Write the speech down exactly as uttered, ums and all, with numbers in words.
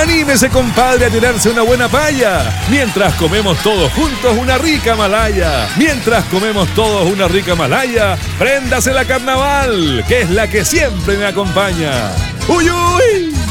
Anímese, compadre, a tirarse una buena paya. Mientras comemos todos juntos una rica malaya. Mientras comemos todos una rica malaya, préndase la carnaval, que es la que siempre me acompaña. ¡Uy, uy!